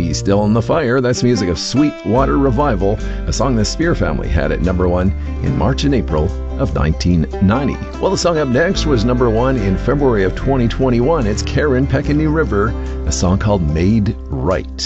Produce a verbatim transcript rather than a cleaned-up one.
He's Still in the Fire. That's music of Sweetwater Revival, a song the Spear Family had at number one in March and April of nineteen ninety. Well, the song up next was number one in February of twenty twenty-one. It's Karen Peck and New River, a song called Made Right.